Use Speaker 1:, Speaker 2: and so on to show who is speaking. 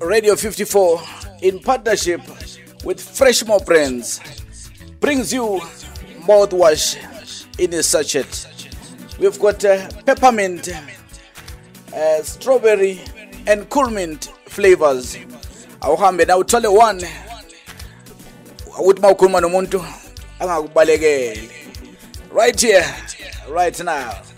Speaker 1: Radio 54 in partnership with Freshmore Brands brings you mouthwash in a sachet. We've got peppermint, strawberry and cool mint flavors. Awuhambe na uthole one ukuthi mawukhuluma nomuntu angakubalekele. Right here, right now.